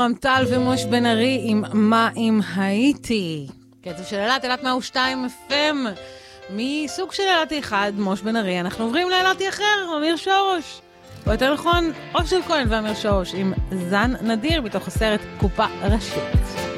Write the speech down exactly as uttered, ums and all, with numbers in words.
רמטל ומוש בן ארי עם מה אם הייתי. קצב של אלת, אלת מאה ושתיים אף אם. מסוג של אלתי אחד, מוש בן ארי, אנחנו עוברים לאלתי אחר, אמיר שורוש. או יותר נכון, אושר כהן ואמיר שורוש עם זן נדיר בתוך הסרט קופה ראשית.